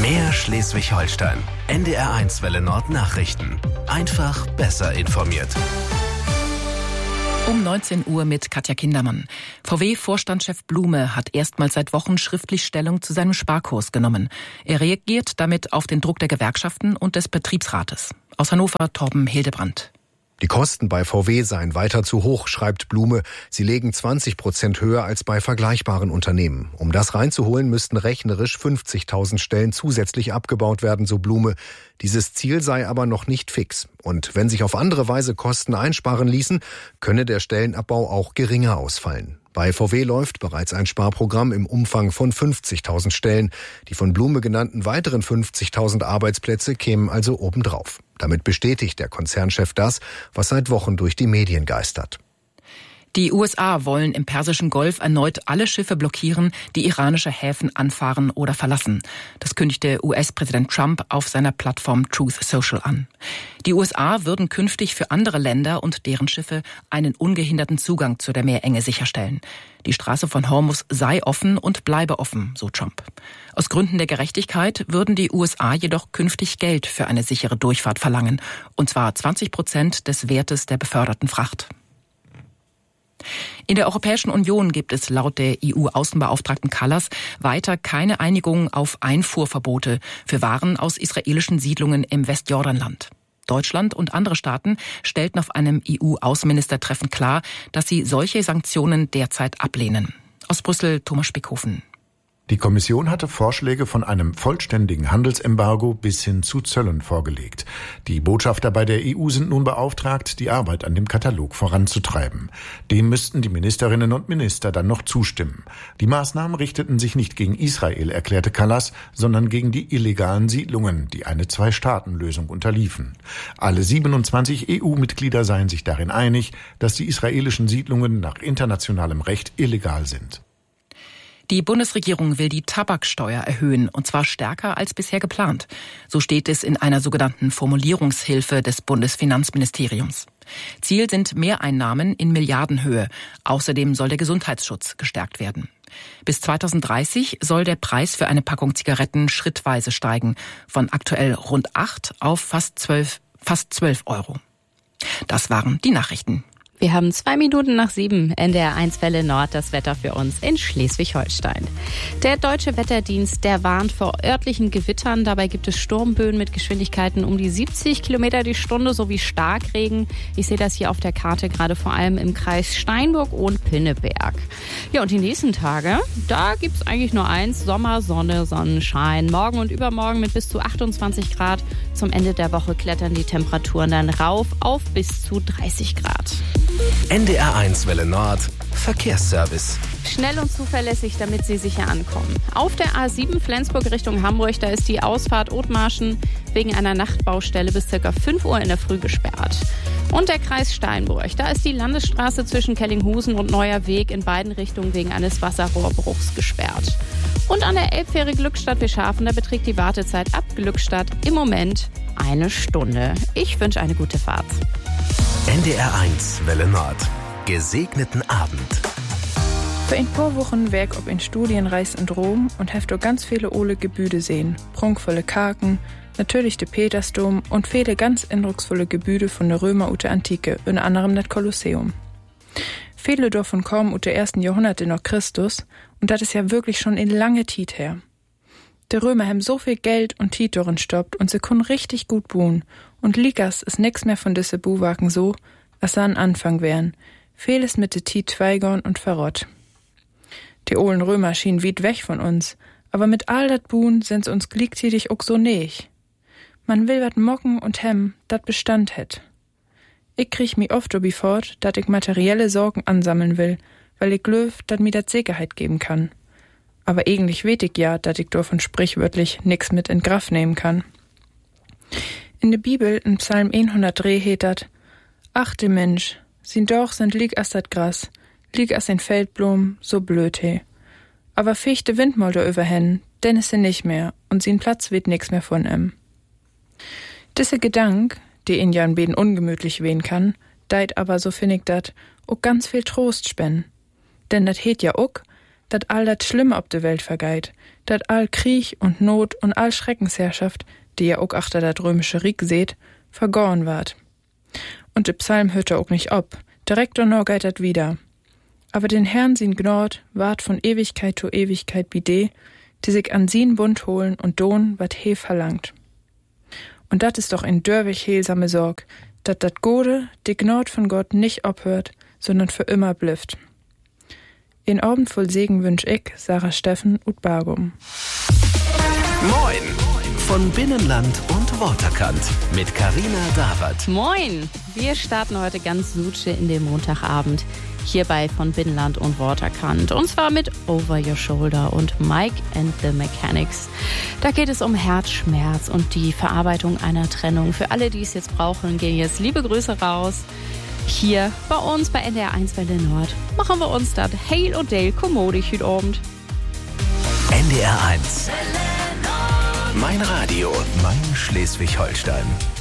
Mehr Schleswig-Holstein. NDR1 Welle Nord Nachrichten. Einfach besser informiert. Um 19 Uhr mit Katja Kindermann. VW-Vorstandschef Blume hat erstmals seit Wochen schriftlich Stellung zu seinem Sparkurs genommen. Er reagiert damit auf den Druck der Gewerkschaften und des Betriebsrates. Aus Hannover Torben Hildebrand. Die Kosten bei VW seien weiter zu hoch, schreibt Blume. Sie legen 20% höher als bei vergleichbaren Unternehmen. Um das reinzuholen, müssten rechnerisch 50.000 Stellen zusätzlich abgebaut werden, so Blume. Dieses Ziel sei aber noch nicht fix. Und wenn sich auf andere Weise Kosten einsparen ließen, könne der Stellenabbau auch geringer ausfallen. Bei VW läuft bereits ein Sparprogramm im Umfang von 50.000 Stellen. Die von Blume genannten weiteren 50.000 Arbeitsplätze kämen also obendrauf. Damit bestätigt der Konzernchef das, was seit Wochen durch die Medien geistert. Die USA wollen im Persischen Golf erneut alle Schiffe blockieren, die iranische Häfen anfahren oder verlassen. Das kündigte US-Präsident Trump auf seiner Plattform Truth Social an. Die USA würden künftig für andere Länder und deren Schiffe einen ungehinderten Zugang zu der Meerenge sicherstellen. Die Straße von Hormuz sei offen und bleibe offen, so Trump. Aus Gründen der Gerechtigkeit würden die USA jedoch künftig Geld für eine sichere Durchfahrt verlangen, und zwar 20% des Wertes der beförderten Fracht. In der Europäischen Union gibt es laut der EU-Außenbeauftragten Kallas weiter keine Einigung auf Einfuhrverbote für Waren aus israelischen Siedlungen im Westjordanland. Deutschland und andere Staaten stellten auf einem EU-Außenministertreffen klar, dass sie solche Sanktionen derzeit ablehnen. Aus Brüssel Thomas Spickhofen. Die Kommission hatte Vorschläge von einem vollständigen Handelsembargo bis hin zu Zöllen vorgelegt. Die Botschafter bei der EU sind nun beauftragt, die Arbeit an dem Katalog voranzutreiben. Dem müssten die Ministerinnen und Minister dann noch zustimmen. Die Maßnahmen richteten sich nicht gegen Israel, erklärte Kallas, sondern gegen die illegalen Siedlungen, die eine Zwei-Staaten-Lösung unterliefen. Alle 27 EU-Mitglieder seien sich darin einig, dass die israelischen Siedlungen nach internationalem Recht illegal sind. Die Bundesregierung will die Tabaksteuer erhöhen, und zwar stärker als bisher geplant. So steht es in einer sogenannten Formulierungshilfe des Bundesfinanzministeriums. Ziel sind Mehreinnahmen in Milliardenhöhe. Außerdem soll der Gesundheitsschutz gestärkt werden. Bis 2030 soll der Preis für eine Packung Zigaretten schrittweise steigen, von aktuell rund 8 auf fast 12 Euro. Das waren die Nachrichten. Wir haben 2 Minuten nach 7, NDR1 Welle Nord, das Wetter für uns in Schleswig-Holstein. Der Deutsche Wetterdienst, der warnt vor örtlichen Gewittern. Dabei gibt es Sturmböen mit Geschwindigkeiten um die 70 Kilometer die Stunde sowie Starkregen. Ich sehe das hier auf der Karte gerade vor allem im Kreis Steinburg und Pinneberg. Ja, und die nächsten Tage, da gibt's eigentlich nur eins: Sommer, Sonne, Sonnenschein. Morgen und übermorgen mit bis zu 28 Grad. Zum Ende der Woche klettern die Temperaturen dann rauf auf bis zu 30 Grad. NDR1 Welle Nord Verkehrsservice. Schnell und zuverlässig, damit Sie sicher ankommen. Auf der A7 Flensburg Richtung Hamburg, da ist die Ausfahrt Othmarschen wegen einer Nachtbaustelle bis ca. 5 Uhr in der Früh gesperrt. Und der Kreis Steinburg, da ist die Landesstraße zwischen Kellinghusen und Neuer Weg in beiden Richtungen wegen eines Wasserrohrbruchs gesperrt. Und an der Elbfähre Glückstadt-Bischhafen, da beträgt die Wartezeit ab Glückstadt im Moment 1 Stunde. Ich wünsche eine gute Fahrt. NDR1 Welle Nord. Gesegneten Abend. Für ein paar Wochen weg ob in Studienreis in Rom und heft auch ganz viele ole Gebäude sehen. Prunkvolle Karken, natürlich der Petersdom und viele ganz eindrucksvolle Gebäude von der Römer ut der Antike, unter anderem das Kolosseum. Viele davon kommen ut der 1. Jahrhunderte nach Christus und das ist ja wirklich schon in lange Zeit her. Die Römer haben so viel Geld und Tiet darin stoppt und sie können richtig gut buhen. Und Likas ist nix mehr von diese Buhwagen so, als sie an Anfang wären. Vieles mit de Tiet Zweigern und verrott. Die ollen Römer schienen weit weg von uns, aber mit all dat Buhen sind's uns gleichzeitig auch so näch. Man will wat mocken und hemmen, dat Bestand hätt. Ich krieg mi oft obi fort, dat ich materielle Sorgen ansammeln will, weil ich glöf, dat mi dat Sicherheit geben kann. Aber eigentlich weet ich ja, dat ich davon sprichwörtlich nix mit in Graf nehmen kann. In der Bibel, in Psalm 103 heet dat: Ach, de Mensch, sin doch sind lieg as dat Gras, lieg as ein Feldblom, so blöd he. Aber fichte Windmol da überhen, denn is se nicht mehr, und sin Platz weht nix mehr von em. Disse Gedank, die in jan beden ungemütlich wehen kann, deit aber, so find ich dat, auch ganz viel Trost spenden. Denn dat heet ja auch, dat all dat Schlimme op de Welt vergeit, dat all Krieg und Not und all Schreckensherrschaft, die ja auch achter dat römische Rieg seht, vergoren ward. Und de Psalm hört er auch nicht ob, direkt und noch geht dat wieder. Aber den Herrn sin Gnord ward von Ewigkeit zu Ewigkeit bi die sich an sin Bund holen und don, wat he verlangt. Und dat ist doch ein dörwig heilsame Sorg, dat dat Gode, die Gnord von Gott nicht obhört, sondern für immer blifft. In Abend voll Segen wünsch ich, Sarah Steffen und Bargum. Moin von Binnenland und Waterkant mit Carina Dawert. Moin! Wir starten heute ganz Suche in den Montagabend. Hierbei von Binnenland und Waterkant. Und zwar mit Over Your Shoulder und Mike and the Mechanics. Da geht es um Herzschmerz und die Verarbeitung einer Trennung. Für alle, die es jetzt brauchen, gehen jetzt liebe Grüße raus. Hier bei uns bei NDR 1 Welle Nord machen wir uns das Hail und Dale kommodig heute Abend. NDR 1. Mein Radio, mein Schleswig-Holstein.